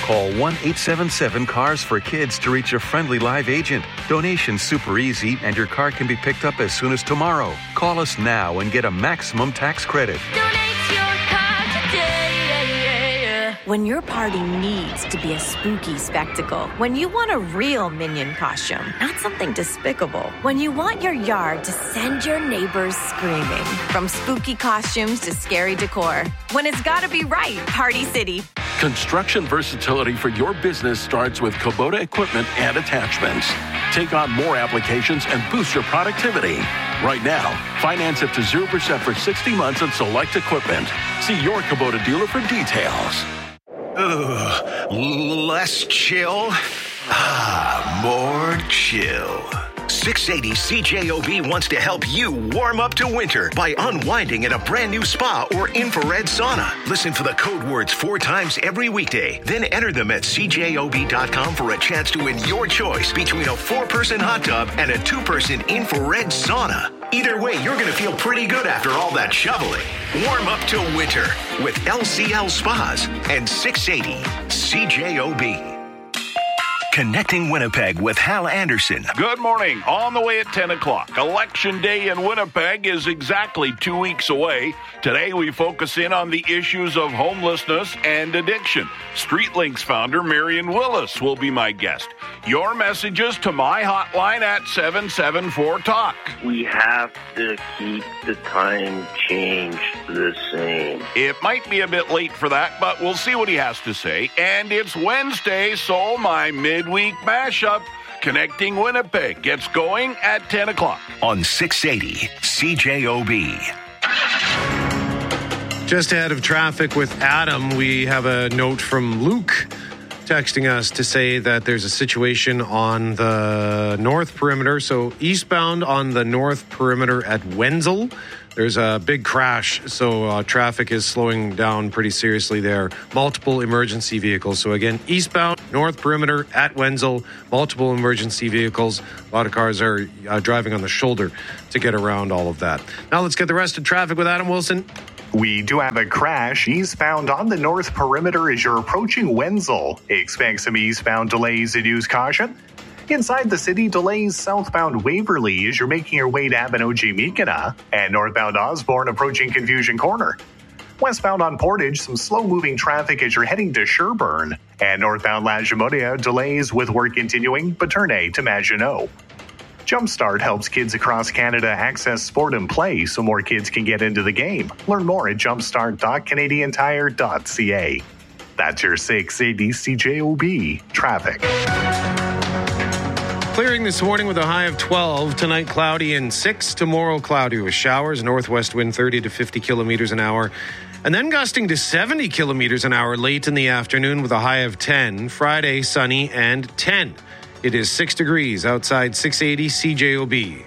Call 1-877-CARS-FOR-KIDS to reach a friendly live agent. Donation's super easy, and your car can be picked up as soon as tomorrow. Call us now and get a maximum tax credit. Donate your car today. When your party needs to be a spooky spectacle, when you want a real Minion costume, not something despicable, when you want your yard to send your neighbors screaming, from spooky costumes to scary decor, when it's gotta be right, Party City. Construction versatility for your business starts with Kubota equipment and attachments. Take on more applications and boost your productivity. Right now, finance up to 0% for 60 months on select equipment. See your Kubota dealer for details. Ugh, less chill, more chill. 680 CJOB wants to help you warm up to winter by unwinding in a brand new spa or infrared sauna. Listen for the code words 4 times every weekday. Then enter them at CJOB.com for a chance to win your choice between a 4-person hot tub and a 2-person infrared sauna. Either way, you're going to feel pretty good after all that shoveling. Warm up to winter with LCL Spas and 680 CJOB. Connecting Winnipeg with Hal Anderson. Good morning. On the way at 10 o'clock. Election Day in Winnipeg is exactly 2 weeks away. Today we focus in on the issues of homelessness and addiction. StreetLinks founder Marion Willis will be my guest. Your messages to my hotline at 774-TALK. We have to keep the time change the same. It might be a bit late for that, but we'll see what he has to say. And it's Wednesday, so my midweek mashup, Connecting Winnipeg, gets going at 10 o'clock. On 680 CJOB. Just ahead of traffic with Adam, we have a note from Luke texting us to say that there's a situation on the north perimeter. So eastbound on the north perimeter at Wenzel, there's a big crash. So traffic is slowing down pretty seriously there. Multiple emergency vehicles. So again, eastbound north perimeter at Wenzel, multiple emergency vehicles. A lot of cars are driving on the shoulder to get around all of that. Now let's get the rest of traffic with Adam Wilson. We do have a crash eastbound on the north perimeter as you're approaching Wenzel. Expect some eastbound delays and use caution. Inside the city, delays southbound Waverly as you're making your way to Abinogi-Mikina, and northbound Osborne approaching Confusion Corner. Westbound on Portage, some slow-moving traffic as you're heading to Sherbourne, and northbound La Jamonia, delays with work continuing Bernay to Maginot. Jumpstart helps kids across Canada access sport and play so more kids can get into the game. Learn more at jumpstart.canadiantire.ca. That's your 680 CJOB traffic. Clearing this morning with a high of 12. Tonight, cloudy and 6. Tomorrow, cloudy with showers. Northwest wind 30 to 50 kilometers an hour. And then gusting to 70 kilometers an hour late in the afternoon with a high of 10. Friday, sunny and 10. It is 6 degrees outside 680 CJOB.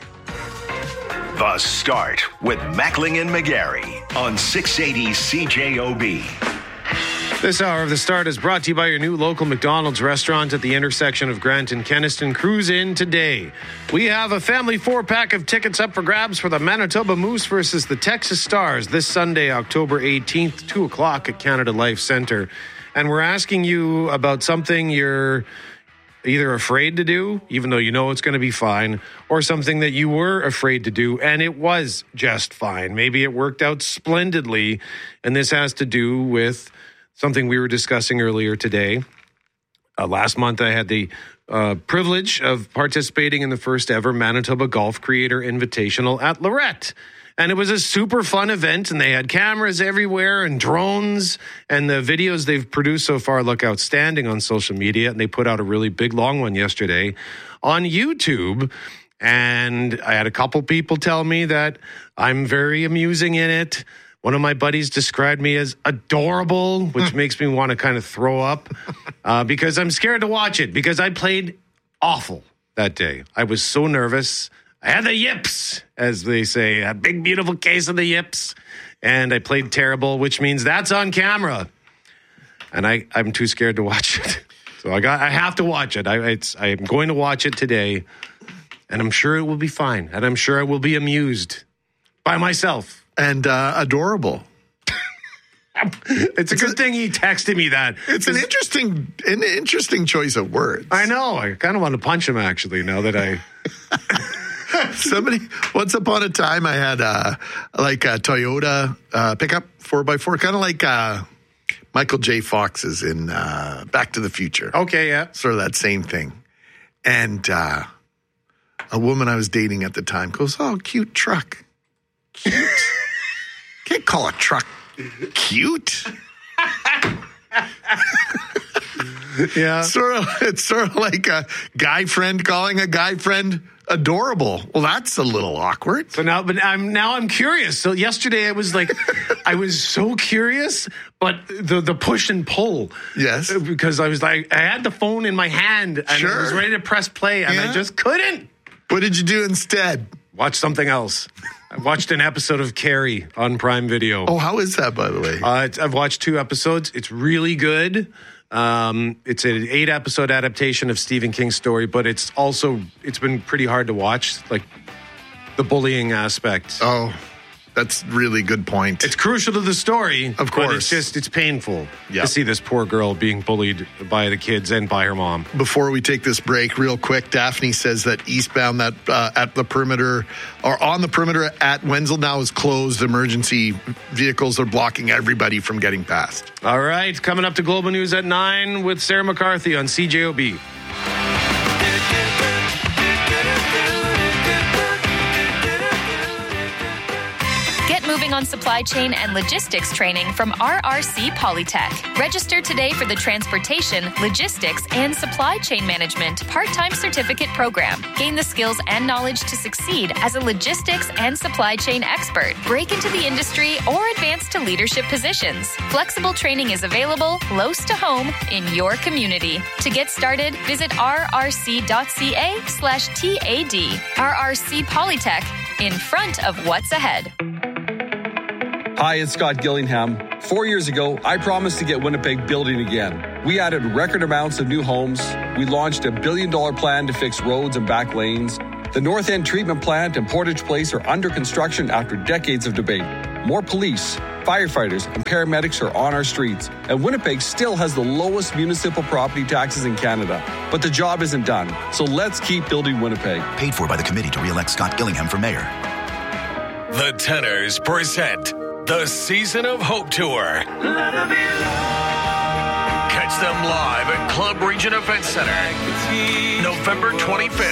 The Start with Mackling and McGarry on 680 CJOB. This hour of The Start is brought to you by your new local McDonald's restaurant at the intersection of Grant and Kenniston. Cruise in today. We have a family 4-pack of tickets up for grabs for the Manitoba Moose versus the Texas Stars this Sunday, October 18th, 2 o'clock at Canada Life Centre. And we're asking you about something you're either afraid to do, even though you know it's going to be fine, or something that you were afraid to do, and it was just fine. Maybe it worked out splendidly, and this has to do with something we were discussing earlier today. Last month, I had the privilege of participating in the first ever Manitoba Golf Creator Invitational at Lorette. And it was a super fun event, and they had cameras everywhere and drones, and the videos they've produced so far look outstanding on social media, and they put out a really big, long one yesterday on YouTube. And I had a couple people tell me that I'm very amusing in it. One of my buddies described me as adorable, which makes me want to kind of throw up because I'm scared to watch it because I played awful that day. I was so nervous. I had the yips, as they say, a big, beautiful case of the yips. And I played terrible, which means that's on camera. And I'm too scared to watch it. So I have to watch it. I'm going to watch it today. And I'm sure it will be fine. And I'm sure I will be amused by myself. And adorable. It's a good thing he texted me that. It's an interesting choice of words. I know. I kind of want to punch him, actually, now that I... Once upon a time, I had a Toyota pickup 4x4, kind of like Michael J. Fox's in Back to the Future. Okay, yeah. Sort of that same thing. And a woman I was dating at the time goes, "Oh, cute truck." Cute? Can't call a truck cute. Yeah. It's sort of like a guy friend calling a guy friend adorable. Well, that's a little awkward. So I'm curious. So yesterday I was like, I was so curious, but the push and pull. Yes. Because I was like, I had the phone in my hand and I was ready to press play and I just couldn't. What did you do instead? Watch something else. I watched an episode of Carrie on Prime Video. Oh, how is that, by the way? I've watched 2 episodes. It's really good. It's an 8-episode adaptation of Stephen King's story, but it's been pretty hard to watch, like the bullying aspect. Oh, that's really good point. It's crucial to the story, of course. But it's painful to see this poor girl being bullied by the kids and by her mom. Before we take this break, real quick, Daphne says that eastbound at the perimeter or on the perimeter at Wenzel now is closed. Emergency vehicles are blocking everybody from getting past. All right, coming up to Global News at 9 with Sarah McCarthy on CJOB. Moving on supply chain and logistics training from RRC Polytech. Register today for the Transportation, Logistics, and Supply Chain Management part-time certificate program. Gain the skills and knowledge to succeed as a logistics and supply chain expert. Break into the industry or advance to leadership positions. Flexible training is available close to home in your community. To get started, visit rrc.ca/TAD. RRC Polytech, in front of what's ahead. Hi, it's Scott Gillingham. 4 years ago, I promised to get Winnipeg building again. We added record amounts of new homes. We launched a $1 billion plan to fix roads and back lanes. The North End Treatment Plant and Portage Place are under construction after decades of debate. More police, firefighters, and paramedics are on our streets. And Winnipeg still has the lowest municipal property taxes in Canada. But the job isn't done. So let's keep building Winnipeg. Paid for by the committee to re-elect Scott Gillingham for mayor. The Tenors present the Season of Hope Tour. Catch them live at Club Region Event Center, November 25th.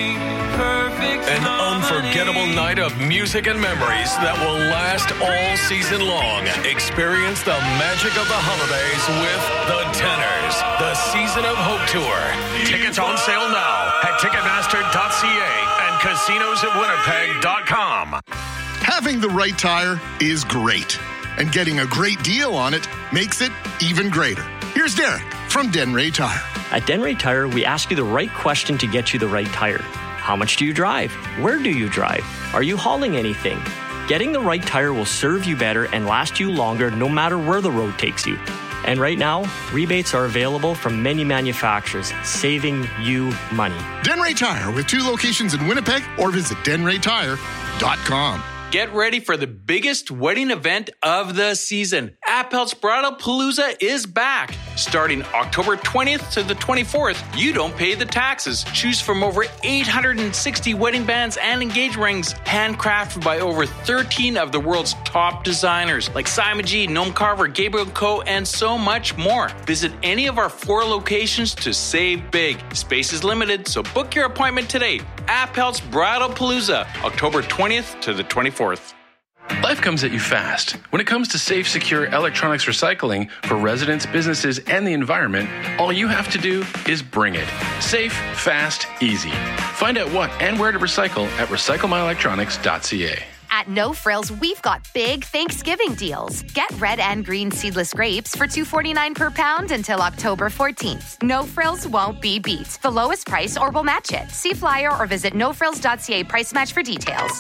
An unforgettable night of music and memories that will last all season long. Experience the magic of the holidays with the Tenors, the Season of Hope Tour. Tickets on sale now at Ticketmaster.ca and casinosatwinnipeg.com. Having the right tire is great, and getting a great deal on it makes it even greater. Here's Derek from Denray Tire. At Denray Tire, we ask you the right question to get you the right tire. How much do you drive? Where do you drive? Are you hauling anything? Getting the right tire will serve you better and last you longer no matter where the road takes you. And right now, rebates are available from many manufacturers, saving you money. Denray Tire with 2 locations in Winnipeg, or visit denraytire.com. Get ready for the biggest wedding event of the season. Appel's Bridal Palooza is back. Starting October 20th to the 24th, you don't pay the taxes. Choose from over 860 wedding bands and engagement rings, handcrafted by over 13 of the world's top designers, like Simon G, Noam Carver, Gabriel Co., and so much more. Visit any of our 4 locations to save big. Space is limited, so book your appointment today. Appel's Bridal Palooza, October 20th to the 24th. Life comes at you fast. When it comes to safe, secure electronics recycling for residents, businesses, and the environment, all you have to do is bring it. Safe, fast, easy. Find out what and where to recycle at recyclemyelectronics.ca. At No Frills, we've got big Thanksgiving deals. Get red and green seedless grapes for $2.49 per pound until October 14th. No Frills won't be beat. The lowest price or we'll match it. See flyer or visit nofrills.ca price match for details.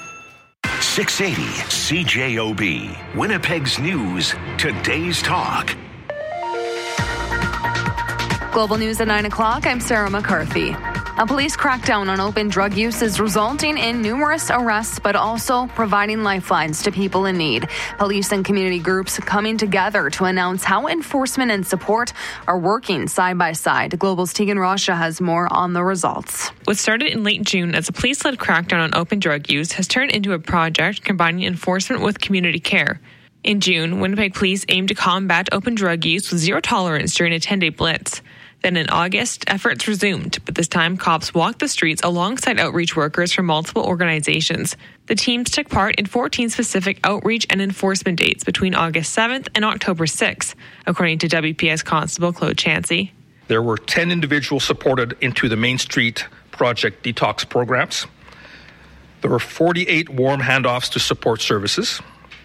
680 CJOB, Winnipeg's News, Today's Talk. Global News at 9 o'clock, I'm Sarah McCarthy. A police crackdown on open drug use is resulting in numerous arrests, but also providing lifelines to people in need. Police and community groups coming together to announce how enforcement and support are working side by side. Global's Tegan Rasha has more on the results. What started in late June as a police-led crackdown on open drug use has turned into a project combining enforcement with community care. In June, Winnipeg Police aimed to combat open drug use with zero tolerance during a 10-day blitz. Then in August, efforts resumed, but this time cops walked the streets alongside outreach workers from multiple organizations. The teams took part in 14 specific outreach and enforcement dates between August 7th and October 6th, according to WPS Constable Claude Chansey. There were 10 individuals supported into the Main Street Project detox programs. There were 48 warm handoffs to support services.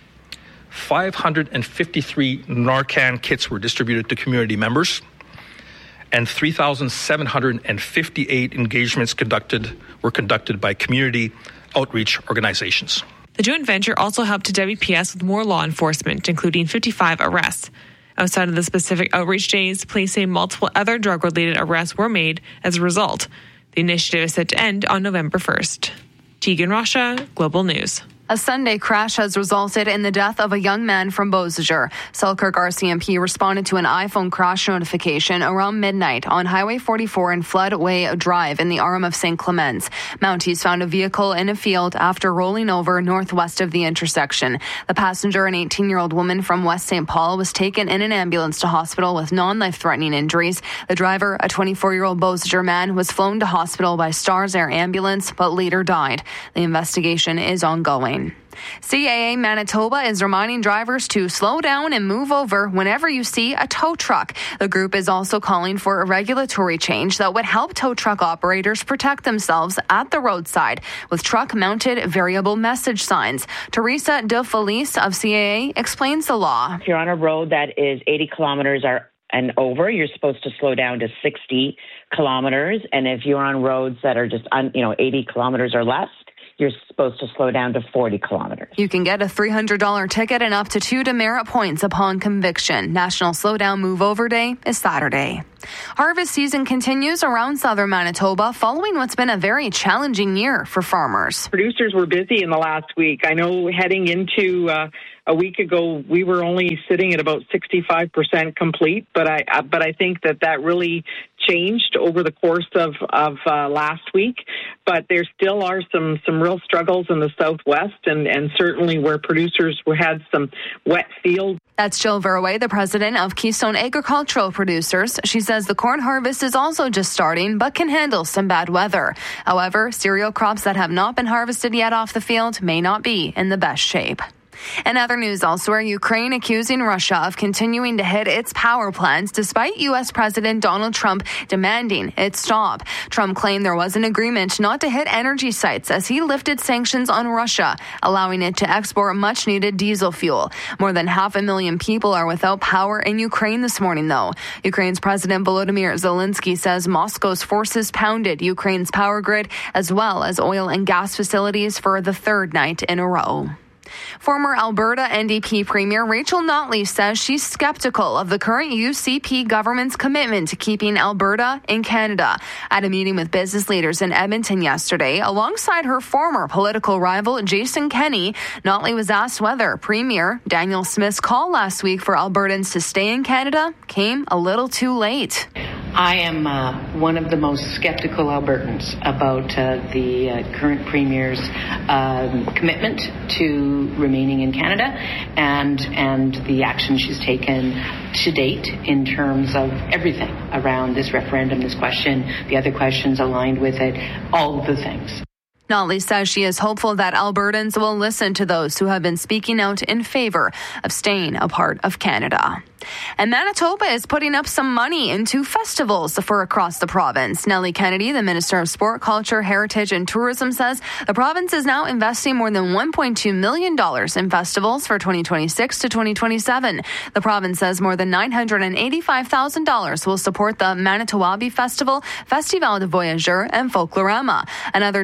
553 Narcan kits were distributed to community members. And 3,758 engagements were conducted by community outreach organizations. The joint venture also helped to WPS with more law enforcement, including 55 arrests. Outside of the specific outreach days, police say multiple other drug-related arrests were made as a result. The initiative is set to end on November 1st. Tegan Rasha, Global News. A Sunday crash has resulted in the death of a young man from Beausejour. Selkirk RCMP responded to an iPhone crash notification around midnight on Highway 44 and Floodway Drive in the arm of St. Clements. Mounties found a vehicle in a field after rolling over northwest of the intersection. The passenger, an 18-year-old woman from West St. Paul, was taken in an ambulance to hospital with non-life-threatening injuries. The driver, a 24-year-old Beausejour man, was flown to hospital by Stars Air ambulance but later died. The investigation is ongoing. CAA Manitoba is reminding drivers to slow down and move over whenever you see a tow truck. The group is also calling for a regulatory change that would help tow truck operators protect themselves at the roadside with truck-mounted variable message signs. Teresa De Felice of CAA explains the law. If you're on a road that is 80 kilometers and over, you're supposed to slow down to 60 kilometers. And if you're on roads that are just 80 kilometers or less, you're supposed to slow down to 40 kilometers. You can get a $300 ticket and up to 2 demerit points upon conviction. National Slowdown Move Over Day is Saturday. Harvest season continues around southern Manitoba following what's been a very challenging year for farmers. Producers were busy in the last week. I know heading into a week ago, we were only sitting at about 65% complete, but I think that really changed over the course of last week. But there still are some real struggles in the Southwest and certainly where producers had some wet fields. That's Jill Verway, the president of Keystone Agricultural Producers. She says the corn harvest is also just starting, but can handle some bad weather. However, cereal crops that have not been harvested yet off the field may not be in the best shape. In other news elsewhere, Ukraine accusing Russia of continuing to hit its power plants despite U.S. President Donald Trump demanding it stop. Trump claimed there was an agreement not to hit energy sites as he lifted sanctions on Russia, allowing it to export much-needed diesel fuel. More than 500,000 people are without power in Ukraine this morning, though. Ukraine's President Volodymyr Zelensky says Moscow's forces pounded Ukraine's power grid as well as oil and gas facilities for the third night in a row. Former Alberta NDP Premier Rachel Notley says she's skeptical of the current UCP government's commitment to keeping Alberta in Canada. At a meeting with business leaders in Edmonton yesterday, alongside her former political rival Jason Kenney, Notley was asked whether Premier Daniel Smith's call last week for Albertans to stay in Canada came a little too late. I am one of the most skeptical Albertans about the current Premier's commitment to remaining in Canada and the action she's taken to date in terms of everything around this referendum, this question, the other questions aligned with it, all of the things. Notley says she is hopeful that Albertans will listen to those who have been speaking out in favor of staying a part of Canada. And Manitoba is putting up some money into festivals for across the province. Nellie Kennedy, the Minister of Sport, Culture, Heritage and Tourism, says the province is now investing more than $1.2 million in festivals for 2026 to 2027. The province says more than $985,000 will support the Manitowabi Festival, Festival de Voyageurs, and Folklorama. Another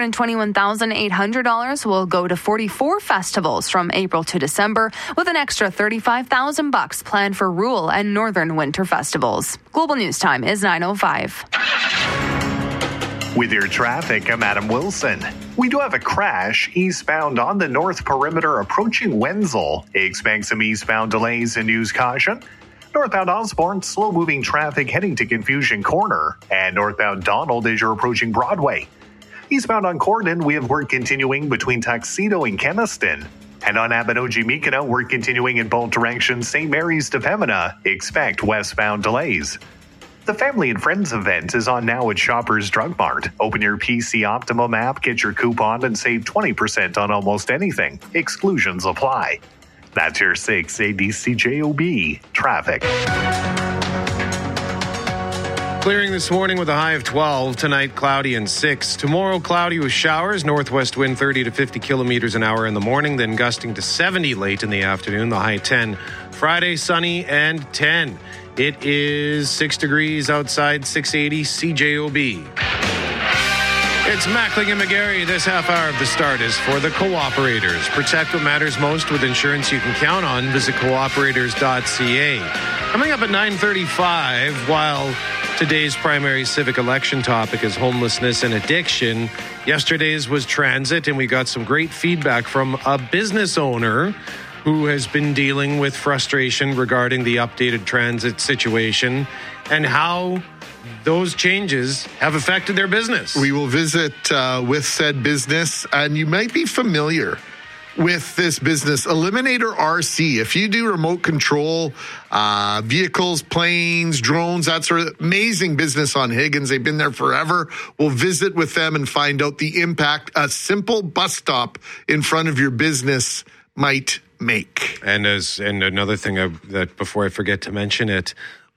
$221,800 will go to 44 festivals from April to December, with an extra $35,000 planned for rural and northern winter festivals. Global News Time is 9:05. With your traffic, I'm Adam Wilson. We do have a crash eastbound on the North Perimeter approaching Wenzel. Expect some eastbound delays and use caution. Northbound Osborne, slow-moving traffic heading to Confusion Corner. And northbound Donald as you're approaching Broadway. Eastbound on Corydon, we have work continuing between Tuxedo and Keniston. And on Abinogi-Mikana, work continuing in both directions, St. Mary's to Pembina. Expect westbound delays. The Family and Friends event is on now at Shoppers Drug Mart. Open your PC Optimum app, get your coupon, and save 20% on almost anything. Exclusions apply. That's your 680 CJOB traffic. Clearing this morning with a high of 12. Tonight, cloudy and 6. Tomorrow, cloudy with showers. Northwest wind 30 to 50 kilometers an hour in the morning, then gusting to 70 late in the afternoon. The high 10. Friday, sunny and 10. It is 6 degrees outside, 680 CJOB. It's Mackling and McGarry. This half hour of the start is for the Cooperators. Protect what matters most with insurance you can count on. Visit cooperators.ca. Coming up at 9:35, while today's primary civic election topic is homelessness and addiction, yesterday's was transit, and we got some great feedback from a business owner who has been dealing with frustration regarding the updated transit situation and how those changes have affected their business. We will visit with said business, and you might be familiar with this business, Eliminator RC. If you do remote control, vehicles, planes, drones, that sort of amazing business on Higgins. They've been there forever. We'll visit with them and find out the impact a simple bus stop in front of your business might make. And another thing that before I forget to mention it,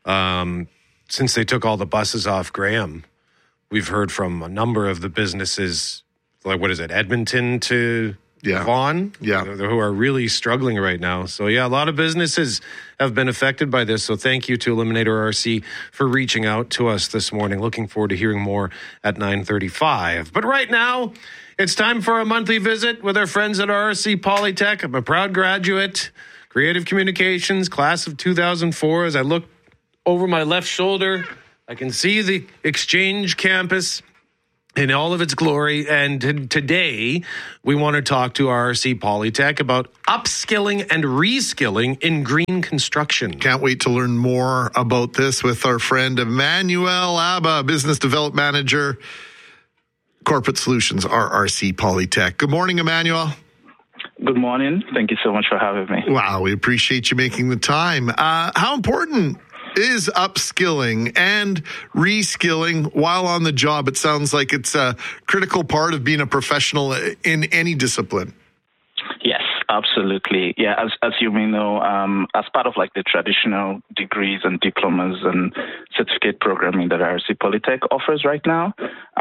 since they took all the buses off Graham, we've heard from a number of the businesses, like what is it, Edmonton to Vaughan, who are really struggling right now. So a lot of businesses have been affected by this. So thank you to Eliminator RC for reaching out to us this morning. Looking forward to hearing more at 9:35. But right now, it's time for a monthly visit with our friends at RSC Polytech. I'm a proud graduate, creative communications, class of 2004. As I look over my left shoulder, I can see the Exchange campus in all of its glory. And today, we want to talk to RSC Polytech about upskilling and reskilling in green construction. Can't wait to learn more about this with our friend Emmanuel Abba, Business Development Manager, Corporate Solutions, RRC Polytech. Good morning, Emmanuel. Good morning. Thank you so much for having me. Wow, we appreciate you making the time. How important is upskilling and reskilling while on the job? It sounds like it's a critical part of being a professional in any discipline. Yes, absolutely. Yeah, as you may know, as part of like the traditional degrees and diplomas and certificate programming that RSC Polytech offers right now,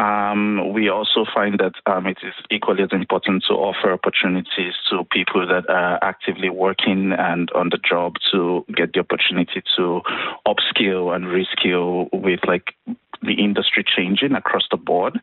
we also find that it is equally as important to offer opportunities to people that are actively working and on the job to get the opportunity to upskill and reskill with like the industry changing across the board.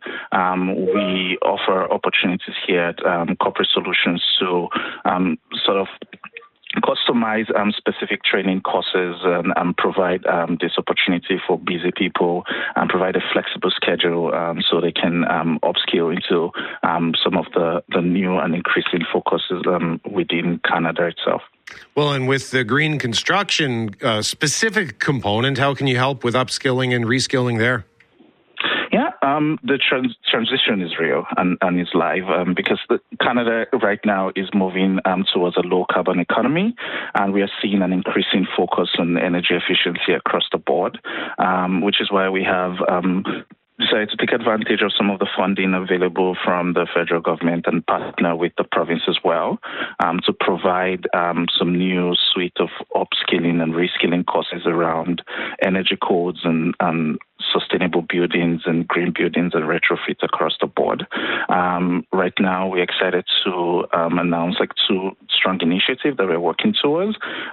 We offer opportunities here at Corporate Solutions to sort of customize specific training courses and provide this opportunity for busy people and provide a flexible schedule so they can upskill into some of the new and increasing focuses within Canada itself. Well, and with the green construction specific component, how can you help with upskilling and reskilling there? Yeah, the transition is real and is live because Canada right now is moving towards a low-carbon economy, and we are seeing an increasing focus on energy efficiency across the board, which is why we have decided to take advantage of some of the funding available from the federal government and partner with the province as well to provide some new suite of upskilling and reskilling courses around energy codes and sustainable buildings and green buildings and retrofits across the board. Right now, we're excited to announce like two strong initiatives that we're working towards.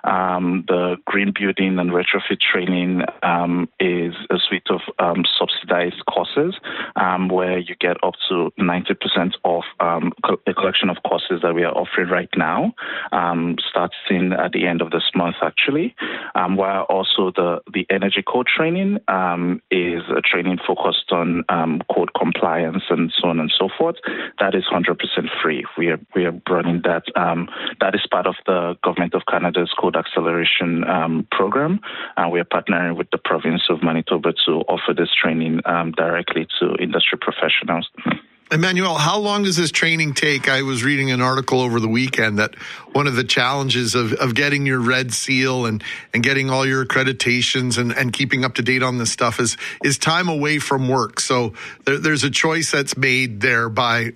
The green building and retrofit training is a suite of subsidized courses where you get up to 90% off a collection of courses that we are offering right now, starting at the end of this month, actually. While also the energy code training is is a training focused on code compliance and so on and so forth. That is 100% free. We are running that. That is part of the Government of Canada's Code Acceleration program. We are partnering with the province of Manitoba to offer this training directly to industry professionals. Emmanuel, how long does this training take? I was reading an article over the weekend that one of the challenges of getting your red seal and getting all your accreditations and keeping up to date on this stuff is time away from work. So there's a choice that's made there by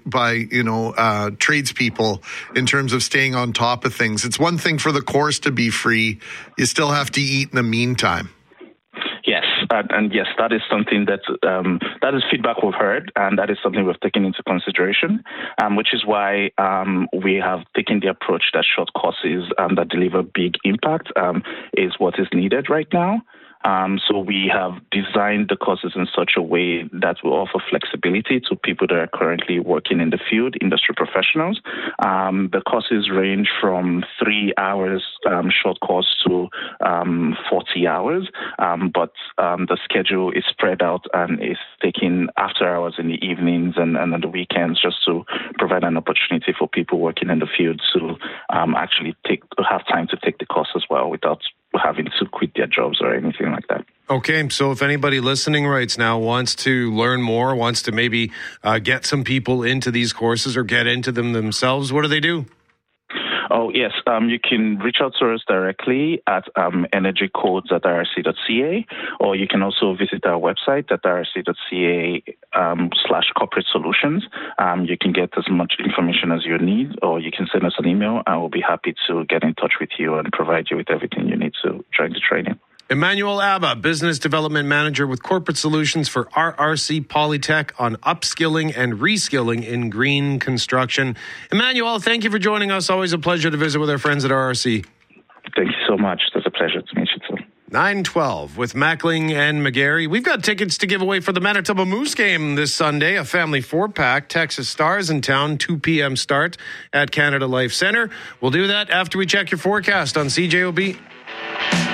tradespeople in terms of staying on top of things. It's one thing for the course to be free. You still have to eat in the meantime. Yes, and yes, that is something that is feedback we've heard, and that is something we've taken into consideration, which is why we have taken the approach that short courses that deliver big impact is what is needed right now. So we have designed the courses in such a way that will offer flexibility to people that are currently working in the field, industry professionals. The courses range from 3 hours short course to 40 hours, but the schedule is spread out and is taken after hours in the evenings and on the weekends, just to provide an opportunity for people working in the field to actually have time to take the course as well without having to quit their jobs or anything like that. Okay, so if anybody listening right now wants to learn more, wants to maybe get some people into these courses or get into them themselves, what do they do? Oh, yes. You can reach out to us directly at energycodes@irc.ca, or you can also visit our website at irc.ca/corporate solutions. You can get as much information as you need, or you can send us an email. I will be happy to get in touch with you and provide you with everything you need to join the training. Emmanuel Abba, Business Development Manager with Corporate Solutions for RRC Polytech on upskilling and reskilling in green construction. Emmanuel, thank you for joining us. Always a pleasure to visit with our friends at RRC. Thank you so much. It's a pleasure to meet you too. 9:12 with Mackling and McGarry. We've got tickets to give away for the Manitoba Moose game this Sunday, a family 4-pack. Texas Stars in town, 2 p.m. start at Canada Life Centre. We'll do that after we check your forecast on CJOB.